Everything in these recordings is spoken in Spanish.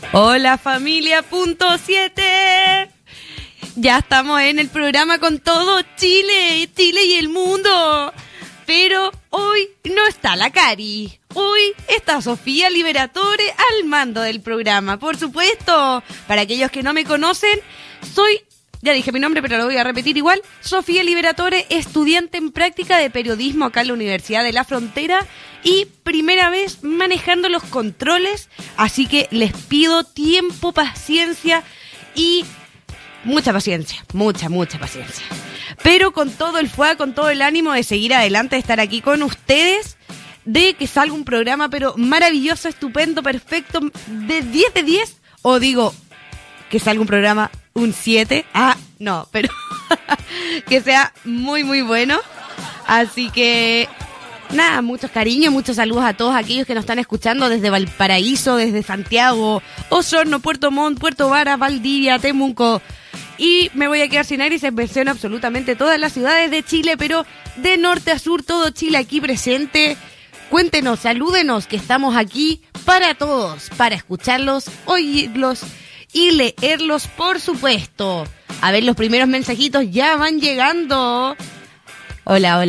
Hola familia .7. Ya estamos en el programa con todo Chile y el mundo. Pero hoy no está la Cari. Hoy está Sofía Liberatore al mando del programa. Por supuesto, para aquellos que no me conocen, ya dije mi nombre, pero lo voy a repetir igual. Sofía Liberatore, estudiante en práctica de periodismo acá en la Universidad de la Frontera y primera vez manejando los controles. Así que les pido tiempo, paciencia y mucha paciencia, mucha paciencia. Pero con todo el fuego, con todo el ánimo de seguir adelante, de estar aquí con ustedes, de que salga un programa pero maravilloso, estupendo, perfecto, de 10 de 10, o digo que salga un programa un 7, no, pero que sea muy bueno. Así que nada, muchos cariños, muchos saludos a todos aquellos que nos están escuchando desde Valparaíso, desde Santiago, Osorno, Puerto Montt, Puerto Vara, Valdivia, Temuco. Y me voy a quedar sin aire y se mencionan absolutamente todas las ciudades de Chile, pero de norte a sur, todo Chile aquí presente. Cuéntenos, salúdenos, que estamos aquí para todos, para escucharlos, oírlos y leerlos, por supuesto. A ver, los primeros mensajitos ya van llegando. Hola.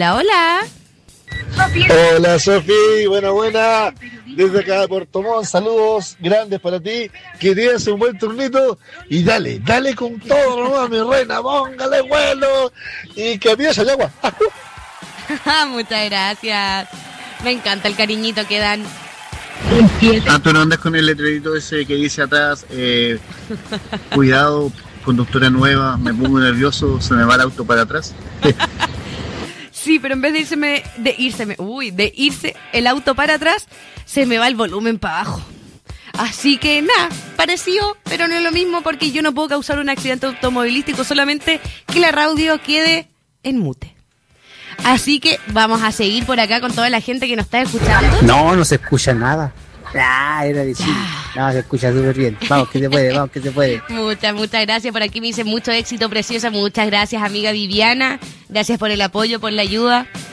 Hola, Sofi, buena. Desde acá de Puerto Montt, saludos grandes para ti. Que tienes un buen turnito y dale con todo nomás, mi reina, póngale vuelo y que empiece el agua. Muchas gracias. Me encanta el cariñito que dan. Tú no andas con el letrerito ese que dice atrás, cuidado, conductora nueva, me pongo nervioso, se me va el auto para atrás. Sí, pero en vez de irse el auto para atrás, se me va el volumen para abajo. Así que nada, parecido, pero no es lo mismo porque yo no puedo causar un accidente automovilístico, solamente que la radio quede en mute. Así que vamos a seguir por acá con toda la gente que nos está escuchando. No se escucha nada. Era decir. No, se escucha súper bien. Vamos que se puede. Muchas gracias. Por aquí me dice mucho éxito, preciosa. Muchas gracias, amiga Viviana. Gracias por el apoyo, por la ayuda.